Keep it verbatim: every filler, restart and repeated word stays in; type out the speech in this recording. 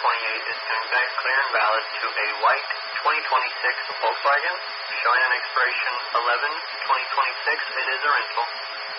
twenty-eight is coming back clear and valid to a white twenty twenty-six Volkswagen, showing an expiration eleven twenty twenty-six. It is a rental.